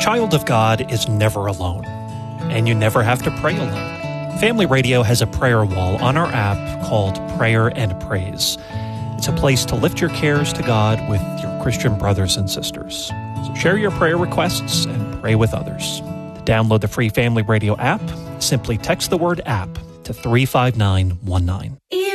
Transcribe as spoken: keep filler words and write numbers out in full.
child of God is never alone, and you never have to pray alone. Family Radio has a prayer wall on our app called Prayer and Praise. It's a place to lift your cares to God with your Christian brothers and sisters. So share your prayer requests and pray with others. To download the free Family Radio app, simply text the word app to three five nine one nine.